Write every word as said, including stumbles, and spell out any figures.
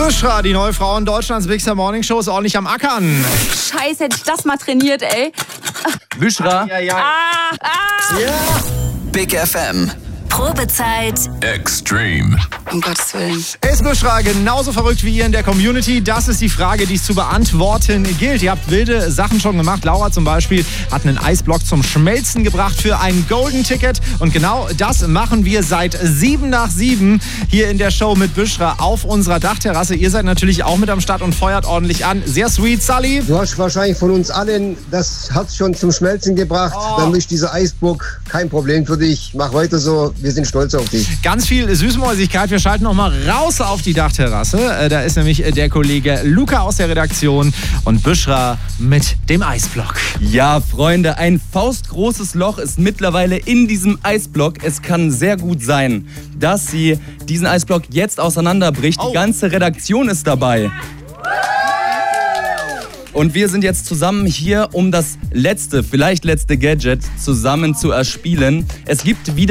Büschra, die neue Frau in Deutschlands Big Morning Show, ist ordentlich am Ackern. Scheiße, hätte ich das mal trainiert, ey. Büschra. Ja, ja. Ah, ah. Ja. Big F M. Probezeit. Extreme. Um Gottes Willen. Ist Büschra genauso verrückt wie ihr in der Community? Das ist die Frage, die es zu beantworten gilt. Ihr habt wilde Sachen schon gemacht. Laura zum Beispiel hat einen Eisblock zum Schmelzen gebracht für ein Golden Ticket. Und genau das machen wir seit sieben nach sieben hier in der Show mit Büschra auf unserer Dachterrasse. Ihr seid natürlich auch mit am Start und feuert ordentlich an. Sehr sweet, Sully. Du hast wahrscheinlich von uns allen das Herz schon zum Schmelzen gebracht. Oh. Dann ist dieser Eisblock kein Problem für dich. Mach weiter so. Wir sind stolz auf dich. Ganz viel Süßmäusigkeit. Wir schalten noch mal raus auf die Dachterrasse. Da ist nämlich der Kollege Luca aus der Redaktion und Büschra mit dem Eisblock. Ja, Freunde, ein faustgroßes Loch ist mittlerweile in diesem Eisblock. Es kann sehr gut sein, dass sie diesen Eisblock jetzt auseinanderbricht. Oh. Die ganze Redaktion ist dabei. Und wir sind jetzt zusammen hier, um das letzte, vielleicht letzte Gadget zusammen zu erspielen. Es gibt wieder